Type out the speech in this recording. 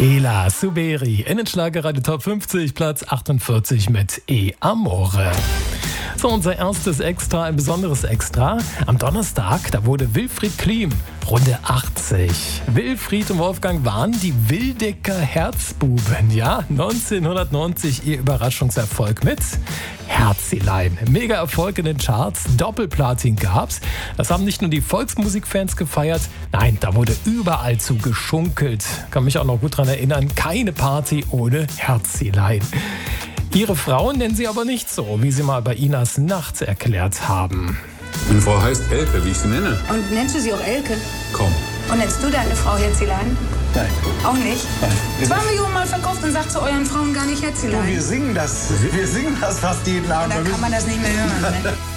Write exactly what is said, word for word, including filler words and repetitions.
Ela Suberi, Innenschlager Radio Top fünfzig, Platz achtundvierzig mit E Amore. So, unser erstes Extra, ein besonderes Extra. Am Donnerstag, da wurde Wilfried Klim Runde achtzig. Wilfried und Wolfgang waren die Wildecker Herzbuben. Ja, neunzehnhundertneunzig ihr Überraschungserfolg mit Herzilein. Mega Erfolg in den Charts, Doppelplatin gab's. Das haben nicht nur die Volksmusikfans gefeiert, nein, da wurde überall zu geschunkelt. Kann mich auch noch gut dran erinnern, keine Party ohne Herzilein. Ihre Frau nennen sie aber nicht so, wie sie mal bei Inas Nacht erklärt haben. Meine Frau heißt Elke, wie ich sie nenne. Und nennst du sie auch Elke? Komm. Und nennst du deine Frau Herzilein? Nein. Auch nicht? Nein. zwanzig Millionen Mal verkauft und sagt zu euren Frauen gar nicht Herzilein. Wir singen das. Wir singen das fast jeden Abend. Dann kann man das nicht mehr hören. Ne?